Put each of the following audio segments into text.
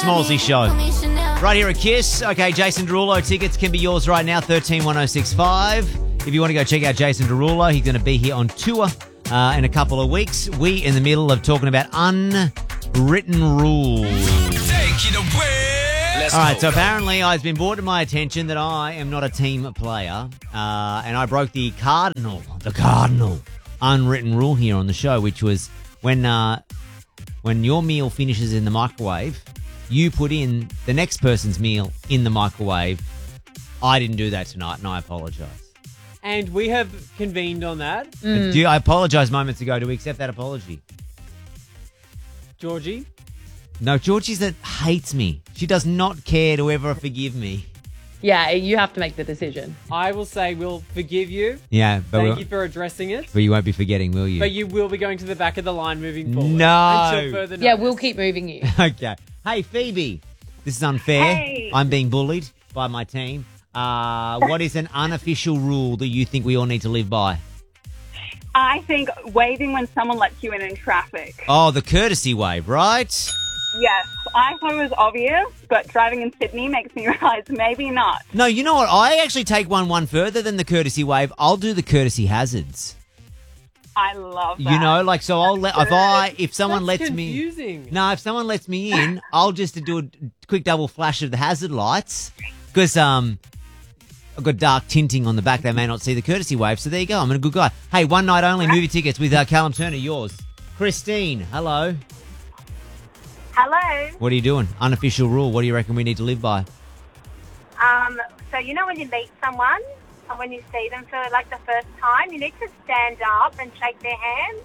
Smallsy Show. Right here at KISS. Okay, Jason Derulo tickets can be yours right now, 131065. If you want to go check out Jason Derulo, he's going to be here on tour in a couple of weeks. We in the middle of talking about unwritten rules. Take it away. All right, so apparently it's been brought to my attention that I am not a team player, and I broke the cardinal unwritten rule here on the show, which was when your meal finishes in the microwave, you put in the next person's meal in the microwave. I didn't do that tonight, and I apologise. And we have convened on that. I apologised moments ago. Do we accept that apology? Georgie? No, Georgie's that hates me. She does not care to ever forgive me. Yeah, you have to make the decision. I will say we'll forgive you. Yeah, Thank you for addressing it. But you won't be forgetting, will you? But you will be going to the back of the line moving forward. No. Until further notice. Yeah, we'll keep moving you. Okay. Hey, Phoebe. This is unfair. Hey. I'm being bullied by my team. What is an unofficial rule that you think we all need to live by? I think waving when someone lets you in traffic. Oh, the courtesy wave, right? Yes, I thought it was obvious, but driving in Sydney makes me realise maybe not. No, you know what? I actually take one further than the courtesy wave. I'll do the courtesy hazards. I love that. You know, like, so I'll let, if someone That's lets me. confusing. No, if someone lets me in, I'll just do a quick double flash of the hazard lights because I've got dark tinting on the back. They may not see the courtesy wave, so there you go. I'm a good guy. Hey, one night only movie tickets with Callum Turner, yours. Christine, hello. Hello. What are you doing? Unofficial rule. What do you reckon we need to live by? So you know when you meet someone and when you see them for like the first time, you need to stand up and shake their hand.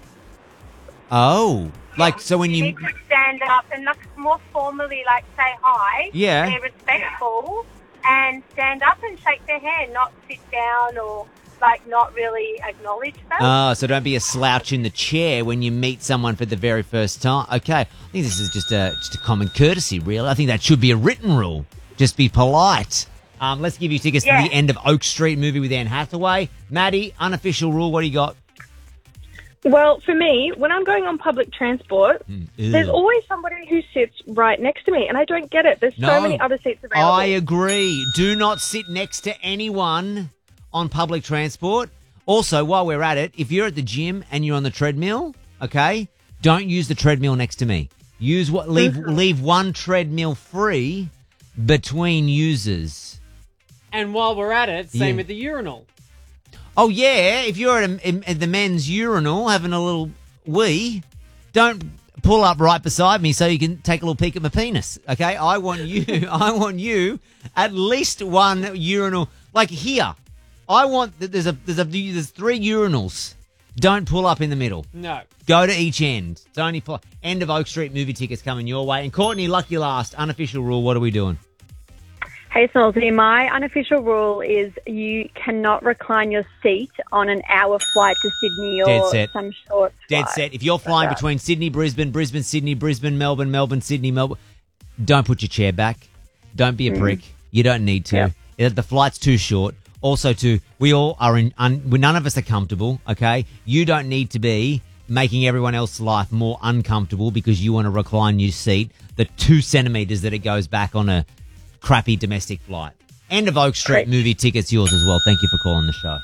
Oh, like so when You you. need to stand up and like more formally like say hi. Yeah. Be respectful and stand up and shake their hand, not sit down or like not really acknowledge them. Oh, so don't be a slouch in the chair when you meet someone for the very first time. Okay, I think this is just a common courtesy, really. I think that should be a written rule. Just be polite. Let's give you tickets to the end of Oak Street movie with Anne Hathaway. Maddie, unofficial rule, what do you got? Well, for me, when I'm going on public transport, there's always somebody who sits right next to me, and I don't get it. There's so many other seats available. I agree. Do not sit next to anyone on public transport. Also, while we're at it, if you're at the gym and you're on the treadmill, okay, don't use the treadmill next to me. Leave one treadmill free between users. And while we're at it, same Yeah. at the urinal. Oh, yeah, if you're at the men's urinal having a little wee, don't pull up right beside me so you can take a little peek at my penis, okay? I want you at least one urinal, like here. I want that there's 3 urinals. Don't pull up in the middle. No. Go to each end. It's only end of Oak Street movie tickets coming your way. And Courtney, lucky last, unofficial rule, what are we doing? Hey, Smallsy, my unofficial rule is you cannot recline your seat on an hour flight to Sydney Dead or set. some short Dead flight. set. If you're flying between Sydney, Brisbane, Brisbane, Sydney, Brisbane, Melbourne, Melbourne, Sydney, Melbourne, don't put your chair back. Don't be a prick. You don't need to. The flight's too short. Also, we all are none of us are comfortable, okay? You don't need to be making everyone else's life more uncomfortable because you want to recline your seat the 2 centimetres that it goes back on a crappy domestic flight. End of Oak Street movie tickets yours as well. Thank you for calling the show.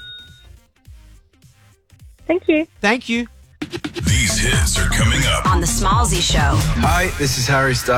Thank you. Thank you. These hits are coming up On the Smallsy Show. Hi, this is Harry Styles.